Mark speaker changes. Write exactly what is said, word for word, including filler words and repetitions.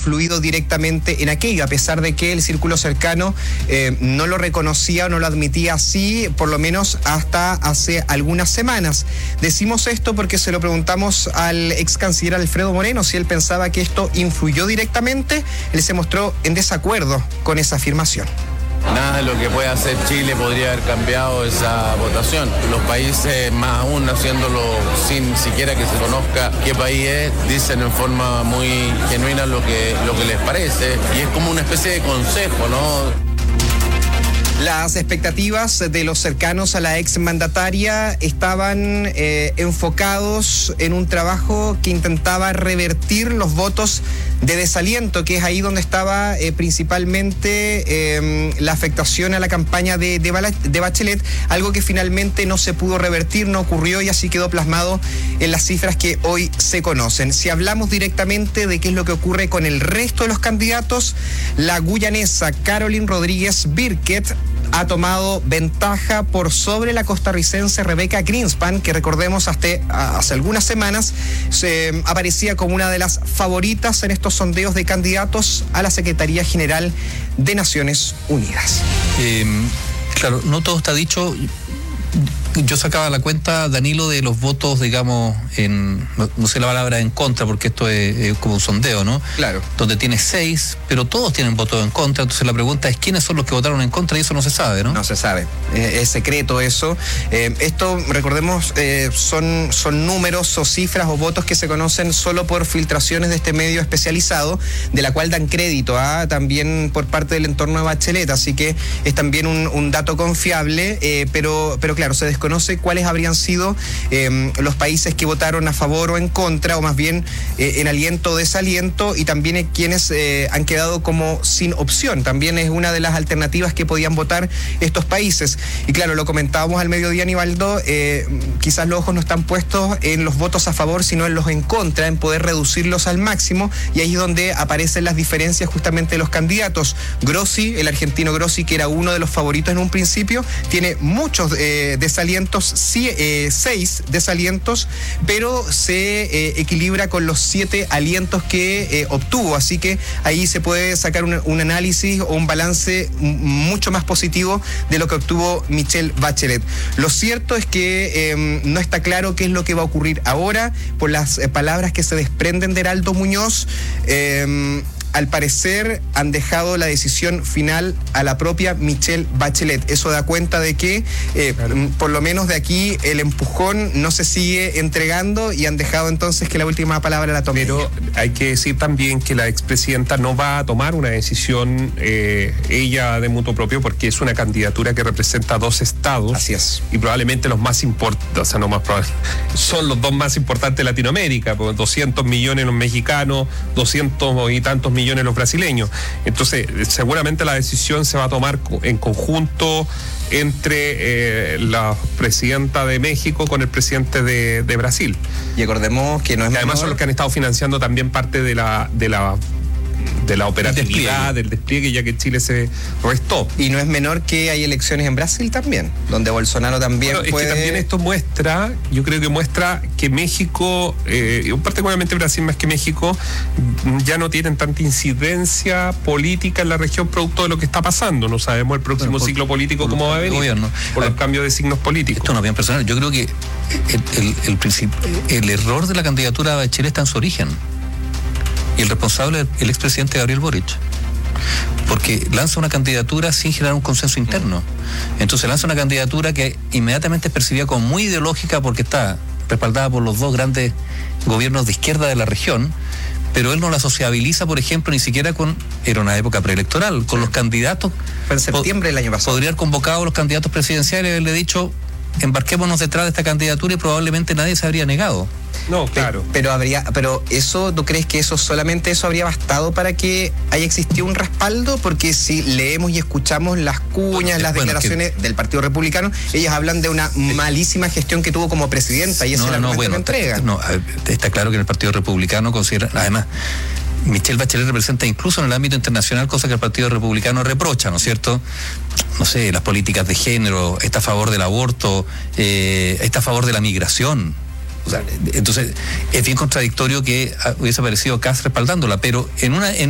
Speaker 1: influido directamente en aquello, a pesar de que el círculo cercano eh, no lo reconocía o no lo admitía así, por lo menos hasta hace algunas semanas. Decimos esto porque se lo preguntamos al ex canciller Alfredo Moreno si él pensaba que esto influyó directamente. Él se mostró en desacuerdo con esa afirmación.
Speaker 2: Nada de lo que puede hacer Chile podría haber cambiado esa votación. Los países, más aún haciéndolo sin siquiera que se conozca qué país es, dicen en forma muy genuina lo que, lo que les parece, y es como una especie de consejo, ¿no?
Speaker 1: Las expectativas de los cercanos a la exmandataria estaban eh, enfocados en un trabajo que intentaba revertir los votos de desaliento, que es ahí donde estaba eh, principalmente eh, la afectación a la campaña de, de, de Bachelet, algo que finalmente no se pudo revertir, no ocurrió y así quedó plasmado en las cifras que hoy se conocen. Si hablamos directamente de qué es lo que ocurre con el resto de los candidatos, la guyanesa Caroline Rodríguez Birket ha tomado ventaja por sobre la costarricense Rebecca Greenspan, que recordemos hasta hace algunas semanas se aparecía como una de las favoritas en estos sondeos de candidatos a la Secretaría General de Naciones Unidas.
Speaker 3: Eh, claro, no todo está dicho. Yo sacaba la cuenta, Danilo, de los votos, digamos, en, no, no sé la palabra en contra, porque esto es, es como un sondeo, ¿no?
Speaker 1: Claro.
Speaker 3: Donde tiene seis, pero todos tienen votos en contra, entonces la pregunta es quiénes son los que votaron en contra, y eso no se sabe, ¿no?
Speaker 1: No se sabe, eh, es secreto eso. Eh, esto, recordemos, eh, son, son números o cifras o votos que se conocen solo por filtraciones de este medio especializado, de la cual dan crédito a, también por parte del entorno de Bachelet, así que es también un, un dato confiable, eh, pero, pero claro, se desconoce conoce cuáles habrían sido eh, los países que votaron a favor o en contra, o más bien eh, en aliento o desaliento, y también eh, quienes eh, han quedado como sin opción. También es una de las alternativas que podían votar estos países. Y claro, lo comentábamos al mediodía, Aníbaldo, eh, quizás los ojos no están puestos en los votos a favor, sino en los en contra, en poder reducirlos al máximo, y ahí es donde aparecen las diferencias justamente de los candidatos. Grossi, el argentino Grossi, que era uno de los favoritos en un principio, tiene muchos eh, desalientos, sí, eh, seis desalientos, pero se eh, equilibra con los siete alientos que eh, obtuvo, así que ahí se puede sacar un, un análisis o un balance mucho más positivo de lo que obtuvo Michelle Bachelet. Lo cierto es que eh, no está claro qué es lo que va a ocurrir ahora, por las eh, palabras que se desprenden de Heraldo Muñoz. eh, Al parecer han dejado la decisión final a la propia Michelle Bachelet. Eso da cuenta de que eh, claro. por lo menos de aquí el empujón no se sigue entregando, y han dejado entonces que la última palabra la tome.
Speaker 4: Pero hay que decir también que la expresidenta no va a tomar una decisión eh, ella de mutuo propio, porque es una candidatura que representa dos estados.
Speaker 1: Así es.
Speaker 4: Y probablemente los más importantes, o sea, no más probable, son los dos más importantes de Latinoamérica, porque doscientos millones los mexicanos, doscientos y tantos millones millones los brasileños. Entonces, seguramente la decisión se va a tomar en conjunto entre eh, la presidenta de México con el presidente de, de Brasil.
Speaker 1: Y acordemos que no es
Speaker 4: y además
Speaker 1: menor...
Speaker 4: son los que han estado financiando también parte de la de la de la operatividad, del despliegue, ya que Chile se restó.
Speaker 1: Y no es menor que hay elecciones en Brasil también, donde Bolsonaro también
Speaker 4: bueno,
Speaker 1: puede...
Speaker 4: es que también esto muestra, yo creo que muestra que México, eh, particularmente Brasil más que México, ya no tienen tanta incidencia política en la región producto de lo que está pasando. No sabemos el próximo bueno, por, ciclo político cómo va a venir, gobierno. por los cambios de signos políticos.
Speaker 3: Esto no es bien personal. Yo creo que el, el, el, el, el error de la candidatura de Bachelet está en su origen. Y el responsable es el expresidente Gabriel Boric, porque lanza una candidatura sin generar un consenso interno. Entonces lanza una candidatura que inmediatamente es percibida como muy ideológica, porque está respaldada por los dos grandes gobiernos de izquierda de la región, pero él no la sociabiliza, por ejemplo, ni siquiera con, era una época preelectoral, con los candidatos.
Speaker 1: Fue en septiembre del año pasado.
Speaker 3: Podría haber convocado a los candidatos presidenciales y haberle dicho, embarquémonos detrás de esta candidatura, y probablemente nadie se habría negado.
Speaker 4: No, claro.
Speaker 1: Pero, pero habría, pero eso, ¿tú crees que eso solamente eso habría bastado para que haya existido un respaldo? Porque si leemos y escuchamos las cuñas, bueno, las bueno, declaraciones que... del Partido Republicano, ellas hablan de una malísima gestión que tuvo como presidenta, y ese es el argumento que entregan.
Speaker 3: No, está claro que en el Partido Republicano considera, además, Michelle Bachelet representa incluso en el ámbito internacional cosas que el Partido Republicano reprocha, ¿no es cierto? No sé, las políticas de género, está a favor del aborto, eh, está a favor de la migración. O sea, entonces es bien contradictorio que hubiese aparecido Kass respaldándola, pero en una en